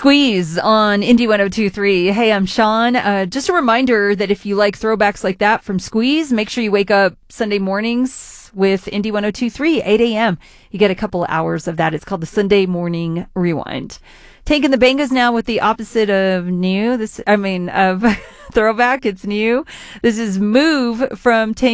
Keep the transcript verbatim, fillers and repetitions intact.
Squeeze on Indie one oh two point three. Hey, I'm Sean. Uh, just a reminder that if you like throwbacks like that from Squeeze, make sure you wake up Sunday mornings with Indie one oh two point three, eight a.m. You get a couple hours of that. It's called the Sunday Morning Rewind. Tank and the Bangas now with the opposite of new. This, I mean, of throwback. It's new. This is Move from Tank.